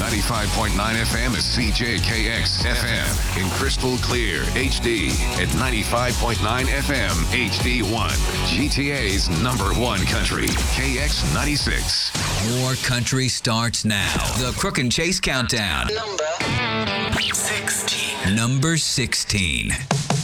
95.9 FM is CJKX FM in crystal clear HD at 95.9 FM HD1. GTA's #1 country, KX 96. More country starts now. The Crook and Chase Countdown. Number 16. Number 16.